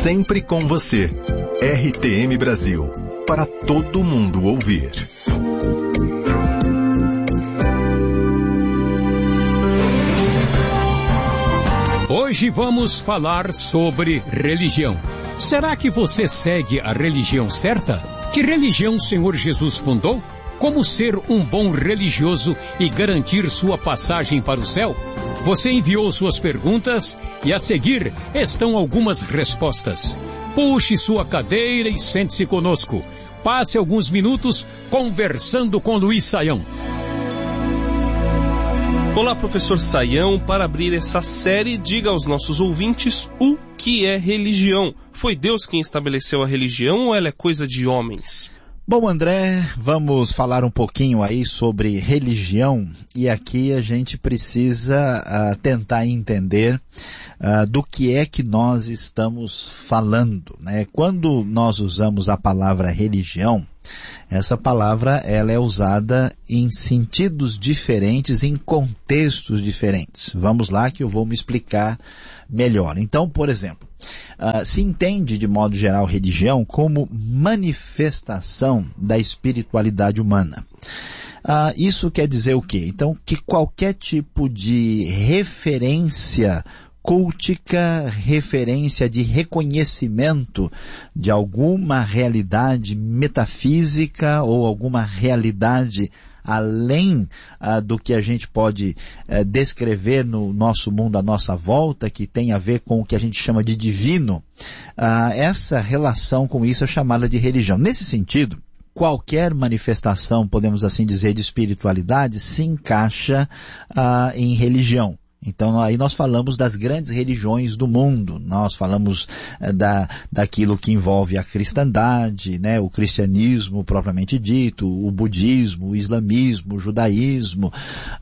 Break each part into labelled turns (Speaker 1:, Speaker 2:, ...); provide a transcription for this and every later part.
Speaker 1: sempre com você. RTM Brasil, para todo mundo ouvir.
Speaker 2: Hoje vamos falar sobre religião. Será que você segue a religião certa? Que religião o Senhor Jesus fundou? Como ser um bom religioso e garantir sua passagem para o céu? Você enviou suas perguntas e a seguir estão algumas respostas. Puxe sua cadeira e sente-se conosco. Passe alguns minutos conversando com Luiz Saião.
Speaker 3: Olá, professor Saião. Para abrir essa série, diga aos nossos ouvintes o que é religião. Foi Deus quem estabeleceu a religião ou ela é coisa de homens?
Speaker 4: Bom, André, vamos falar um pouquinho aí sobre religião, e aqui a gente precisa tentar entender do que é que nós estamos falando, né? Quando nós usamos a palavra religião, essa palavra ela é usada em sentidos diferentes, em contextos diferentes. Vamos lá que eu vou me explicar melhor. Então, por exemplo, se entende de modo geral religião como manifestação da espiritualidade humana. Isso quer dizer o quê? Então, que qualquer tipo de referência cultica, referência de reconhecimento de alguma realidade metafísica ou alguma realidade além do que a gente pode descrever no nosso mundo à nossa volta, que tem a ver com o que a gente chama de divino, essa relação com isso é chamada de religião. Nesse sentido, qualquer manifestação, podemos assim dizer, de espiritualidade se encaixa em religião. Então aí nós falamos das grandes religiões do mundo, nós falamos daquilo que envolve a cristandade, né, o cristianismo propriamente dito, o budismo, o islamismo, o judaísmo,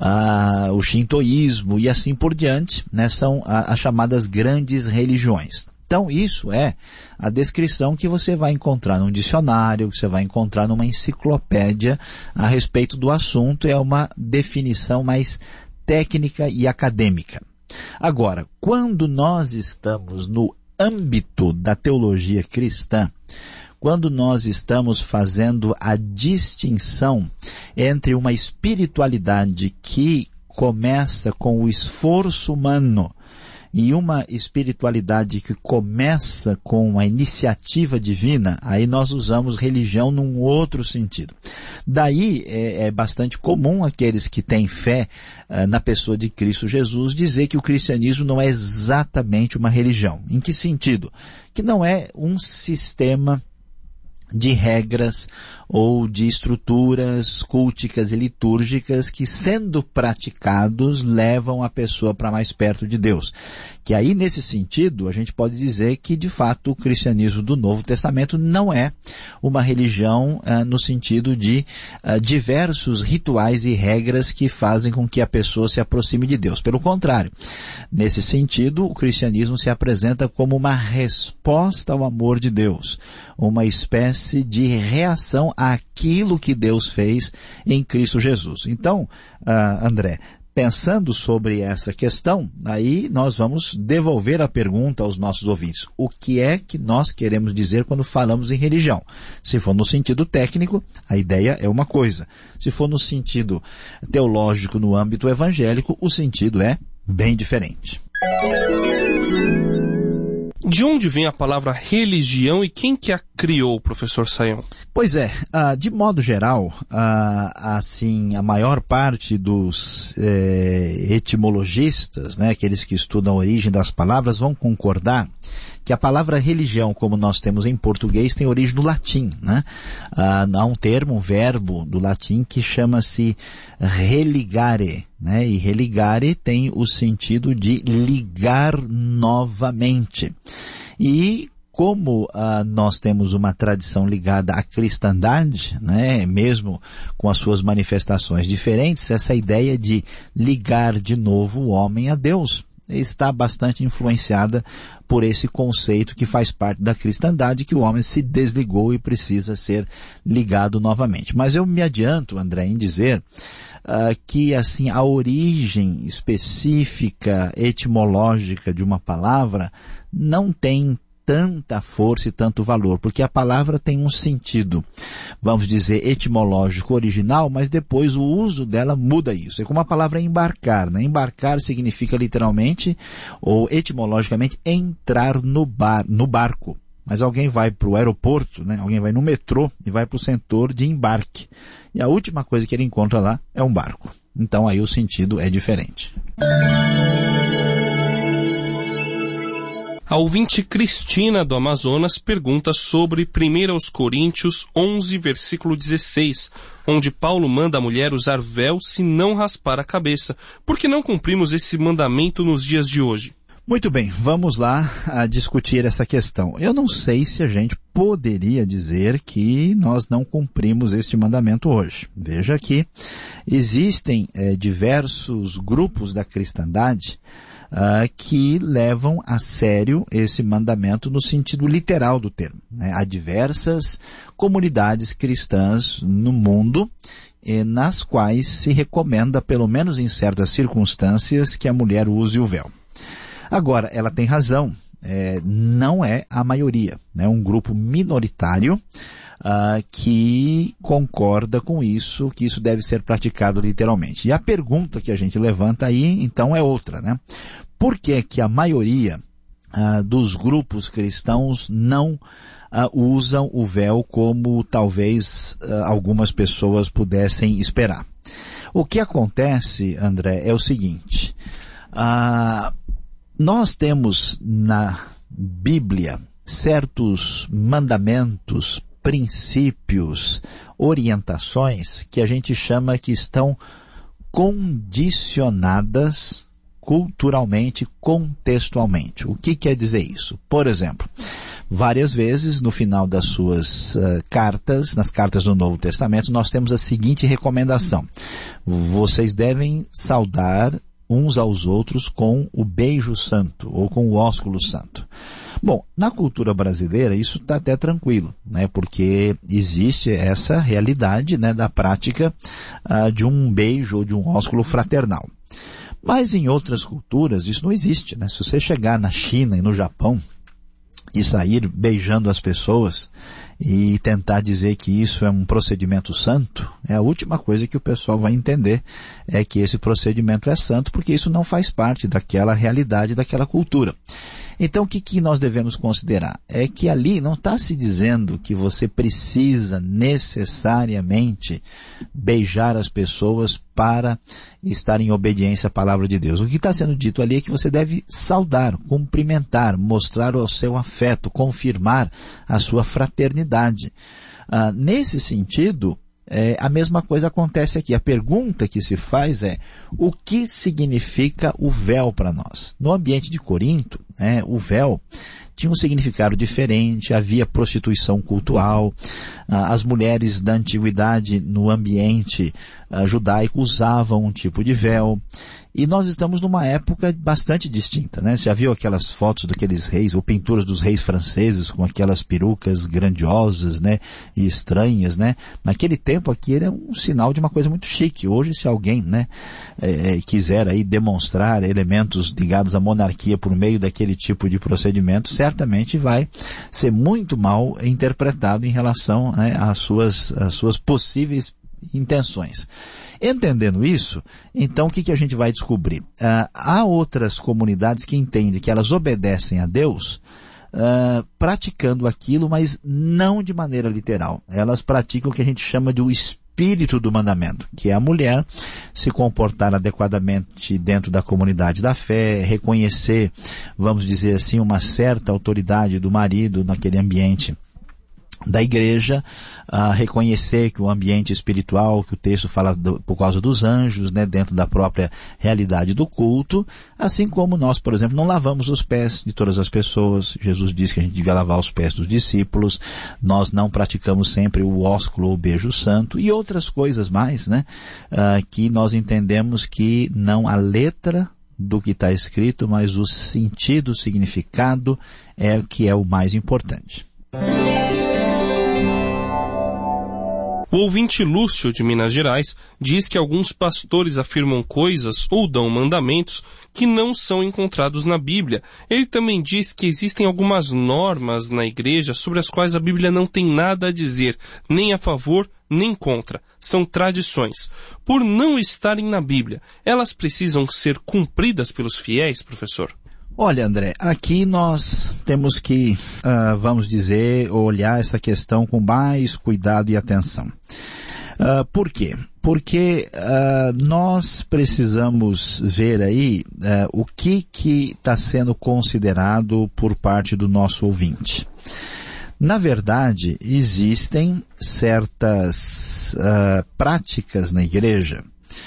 Speaker 4: o shintoísmo e assim por diante, né, são as chamadas grandes religiões. Então isso é a descrição que você vai encontrar num dicionário, que você vai encontrar numa enciclopédia a respeito do assunto, é uma definição mais técnica e acadêmica. Agora, quando nós estamos no âmbito da teologia cristã, quando nós estamos fazendo a distinção entre uma espiritualidade que começa com o esforço humano e uma espiritualidade que começa com a iniciativa divina, aí nós usamos religião num outro sentido. Daí é bastante comum aqueles que têm fé na pessoa de Cristo Jesus dizer que o cristianismo não é exatamente uma religião. Em que sentido? Que não é um sistema de regras ou de estruturas culticas e litúrgicas que, sendo praticados, levam a pessoa para mais perto de Deus. Que aí, nesse sentido, a gente pode dizer que, de fato, o cristianismo do Novo Testamento não é uma religião no sentido de diversos rituais e regras que fazem com que a pessoa se aproxime de Deus. Pelo contrário, nesse sentido, o cristianismo se apresenta como uma resposta ao amor de Deus, uma espécie de reação àquilo que Deus fez em Cristo Jesus. Então, André, pensando sobre essa questão, aí nós vamos devolver a pergunta aos nossos ouvintes. O que é que nós queremos dizer quando falamos em religião? Se for no sentido técnico, a ideia é uma coisa. Se for no sentido teológico, no âmbito evangélico, o sentido é bem diferente.
Speaker 3: De onde vem a palavra religião e quem que a criou, professor Saião?
Speaker 4: Pois é, de modo geral, assim, a maior parte dos etimologistas, né, aqueles que estudam a origem das palavras, vão concordar que a palavra religião, como nós temos em português, tem origem no latim, né? Há um termo, um verbo do latim que chama-se religare, né? E religare tem o sentido de ligar novamente. E como nós temos uma tradição ligada à cristandade, né, mesmo com as suas manifestações diferentes, essa ideia de ligar de novo o homem a Deus está bastante influenciada por esse conceito que faz parte da cristandade, que o homem se desligou e precisa ser ligado novamente. Mas eu me adianto, André, em dizer que assim, a origem específica, etimológica de uma palavra não tem tanta força e tanto valor, porque a palavra tem um sentido, vamos dizer, etimológico original, mas depois o uso dela muda isso. É como a palavra embarcar, né? Embarcar significa literalmente, ou etimologicamente, entrar no barco. Mas alguém vai para o aeroporto, né? Alguém vai no metrô e vai para o setor de embarque. E a última coisa que ele encontra lá é um barco. Então aí o sentido é diferente.
Speaker 3: A ouvinte Cristina do Amazonas pergunta sobre 1 Coríntios 11, versículo 16, onde Paulo manda a mulher usar véu se não raspar a cabeça. Por que não cumprimos esse mandamento nos dias de hoje?
Speaker 4: Muito bem, vamos lá a discutir essa questão. Eu não sei se a gente poderia dizer que nós não cumprimos este mandamento hoje. Veja que existem diversos grupos da cristandade que levam a sério esse mandamento no sentido literal do termo, né? Há diversas comunidades cristãs no mundo nas quais se recomenda, pelo menos em certas circunstâncias, que a mulher use o véu. Agora, ela tem razão, não é a maioria, né? Um grupo minoritário que concorda com isso, que isso deve ser praticado literalmente. E a pergunta que a gente levanta aí, então, é outra, né? Por que que a maioria dos grupos cristãos não usam o véu como talvez algumas pessoas pudessem esperar? O que acontece, André, é o seguinte: nós temos na Bíblia certos mandamentos, princípios, orientações que a gente chama que estão condicionadas culturalmente, contextualmente. O que quer dizer isso? Por exemplo, várias vezes no final das suas cartas, nas cartas do Novo Testamento, nós temos a seguinte recomendação: vocês devem saudar uns aos outros com o beijo santo ou com o ósculo santo. Bom, na cultura brasileira isso está até tranquilo, né? Porque existe essa realidade, né, da prática de um beijo ou de um ósculo fraternal. Mas em outras culturas isso não existe, né? Se você chegar na China e no Japão e sair beijando as pessoas e tentar dizer que isso é um procedimento santo, a última coisa que o pessoal vai entender é que esse procedimento é santo, porque isso não faz parte daquela realidade, daquela cultura. Então o que nós devemos considerar? É que ali não está se dizendo que você precisa necessariamente beijar as pessoas para estar em obediência à palavra de Deus. O que está sendo dito ali é que você deve saudar, cumprimentar, mostrar o seu afeto, confirmar a sua fraternidade. Nesse sentido, a mesma coisa acontece aqui. A pergunta que se faz é: o que significa o véu para nós? No ambiente de Corinto, o véu tinha um significado diferente, havia prostituição cultural, as mulheres da antiguidade no ambiente judaico usavam um tipo de véu. E nós estamos numa época bastante distinta, né? Você já viu aquelas fotos daqueles reis, ou pinturas dos reis franceses com aquelas perucas grandiosas, né? E estranhas, né? Naquele tempo aqui era um sinal de uma coisa muito chique. Hoje, se alguém, né, quiser aí demonstrar elementos ligados à monarquia por meio daquele tipo de procedimento, certamente vai ser muito mal interpretado em relação, né, às suas possíveis intenções. Entendendo isso, então o que a gente vai descobrir? Há outras comunidades que entendem que elas obedecem a Deus praticando aquilo, mas não de maneira literal. Elas praticam o que a gente chama de o espírito do mandamento, que é a mulher se comportar adequadamente dentro da comunidade da fé, reconhecer, vamos dizer assim, uma certa autoridade do marido naquele ambiente da igreja, reconhecer que o ambiente espiritual, que o texto fala por causa dos anjos, né, dentro da própria realidade do culto, assim como nós, por exemplo, não lavamos os pés de todas as pessoas. Jesus disse que a gente devia lavar os pés dos discípulos, nós não praticamos sempre o ósculo ou o beijo santo e outras coisas mais, né, que nós entendemos que não a letra do que está escrito, mas o sentido, o significado é o que é o mais importante.
Speaker 3: O ouvinte Lúcio, de Minas Gerais, diz que alguns pastores afirmam coisas ou dão mandamentos que não são encontrados na Bíblia. Ele também diz que existem algumas normas na igreja sobre as quais a Bíblia não tem nada a dizer, nem a favor, nem contra. São tradições. Por não estarem na Bíblia, elas precisam ser cumpridas pelos fiéis, professor?
Speaker 4: Olha, André, aqui nós temos que, vamos dizer, olhar essa questão com mais cuidado e atenção. Por quê? Porque nós precisamos ver aí o que está sendo considerado por parte do nosso ouvinte. Na verdade, existem certas práticas na igreja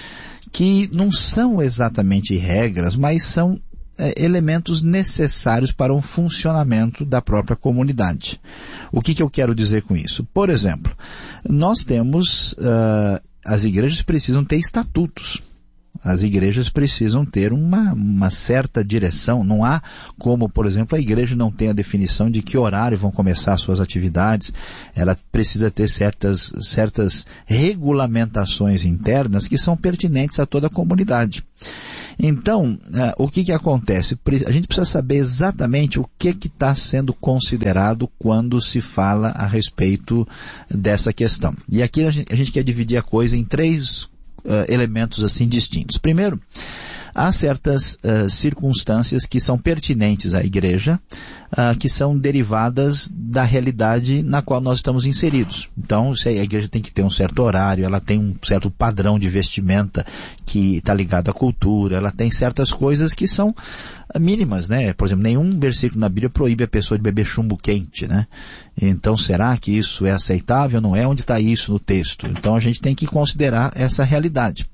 Speaker 4: que não são exatamente regras, mas são elementos necessários para um funcionamento da própria comunidade. O que eu quero dizer com isso? Por exemplo, nós temos, as igrejas precisam ter estatutos. As igrejas precisam ter uma certa direção. Não há como, por exemplo, a igreja não tem a definição de que horário vão começar suas atividades. Ela precisa ter certas regulamentações internas que são pertinentes a toda a comunidade. Então, o que acontece? A gente precisa saber exatamente o que está sendo considerado quando se fala a respeito dessa questão. E aqui a gente quer dividir a coisa em três elementos assim distintos. Primeiro, há certas circunstâncias que são pertinentes à igreja, que são derivadas da realidade na qual nós estamos inseridos. Então, a igreja tem que ter um certo horário, ela tem um certo padrão de vestimenta que está ligado à cultura, ela tem certas coisas que são mínimas, né? Por exemplo, nenhum versículo na Bíblia proíbe a pessoa de beber chumbo quente, né? Então, será que isso é aceitável? Não é? Onde está isso no texto? Então, a gente tem que considerar essa realidade.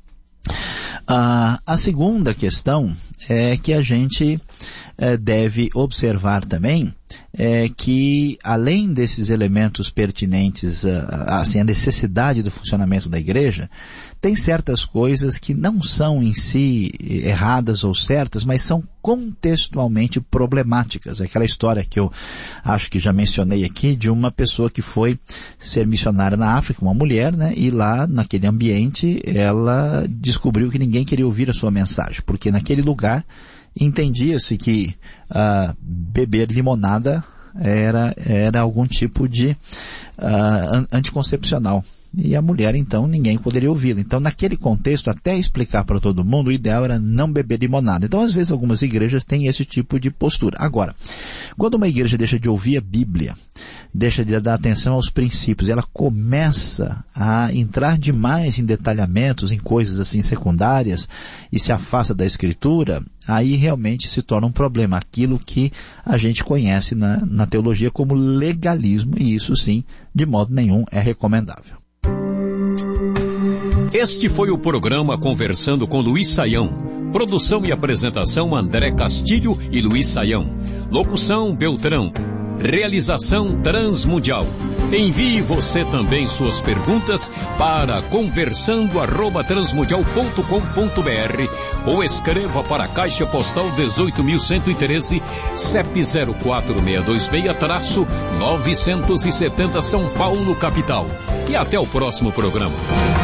Speaker 4: A segunda questão é que a gente deve observar também que, além desses elementos pertinentes, assim, a necessidade do funcionamento da igreja, tem certas coisas que não são em si erradas ou certas, mas são contextualmente problemáticas. Aquela história que eu acho que já mencionei aqui, de uma pessoa que foi ser missionária na África, uma mulher, né? E lá, naquele ambiente, ela descobriu que ninguém queria ouvir a sua mensagem, porque naquele lugar entendia-se que beber limonada era algum tipo de anticoncepcional. E a mulher, então, ninguém poderia ouvi-la. Então, naquele contexto, até explicar para todo mundo, o ideal era não beber limonada. Então, às vezes, algumas igrejas têm esse tipo de postura. Agora, quando uma igreja deixa de ouvir a Bíblia, deixa de dar atenção aos princípios, ela começa a entrar demais em detalhamentos, em coisas assim secundárias, e se afasta da Escritura, aí realmente se torna um problema. Aquilo que a gente conhece na teologia como legalismo, e isso sim, de modo nenhum, é recomendável.
Speaker 2: Este foi o programa Conversando com Luiz Saião. Produção e apresentação André Castilho e Luiz Saião. Locução Beltrão. Realização Transmundial. Envie você também suas perguntas para conversando@transmundial.com.br ou escreva para a Caixa Postal 18.113, CEP 04626-970 São Paulo, capital. E até o próximo programa.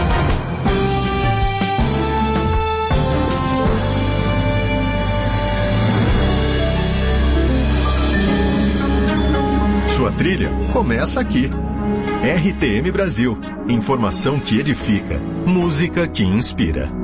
Speaker 1: Sua trilha começa aqui. RTM Brasil. Informação que edifica. Música que inspira.